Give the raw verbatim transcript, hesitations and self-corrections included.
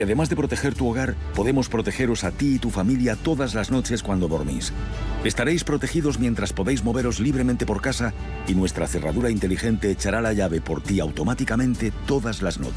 Además de proteger tu hogar, podemos protegeros a ti y tu familia todas las noches cuando dormís. Estaréis protegidos mientras podéis moveros libremente por casa y nuestra cerradura inteligente echará la llave por ti automáticamente todas las noches.